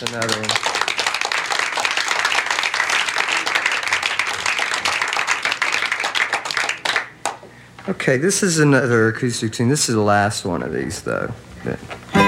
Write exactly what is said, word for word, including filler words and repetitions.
another one. Okay, this is another acoustic tune. This is the last one of these, though.